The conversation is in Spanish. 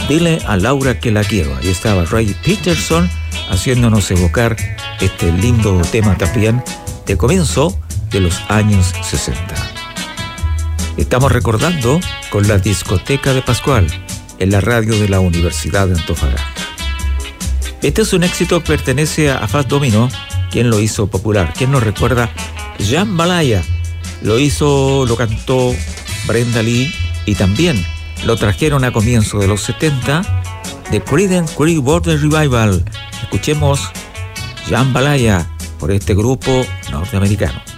Dile a Laura que la quiero. Ahí estaba Ray Peterson haciéndonos evocar este lindo tema también de comienzo de los años 60. Estamos recordando con la discoteca de Pascual en la radio de la Universidad de Antofagasta. Este es un éxito que pertenece a Fats Domino, quien lo hizo popular. ¿Quién nos recuerda? Jambalaya. Lo cantó Brenda Lee y también lo trajeron a comienzos de los 70 de Creedence Clearwater Revival. Escuchemos Jambalaya por este grupo norteamericano.